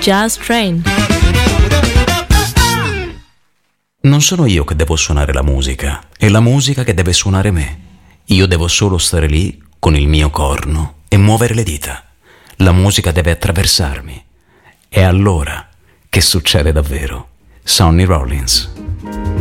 Jazz Train. Non sono io che devo suonare la musica, è la musica che deve suonare me. Io devo solo stare lì con il mio corno e muovere le dita. La musica deve attraversarmi. È allora che succede davvero. Sonny Rollins.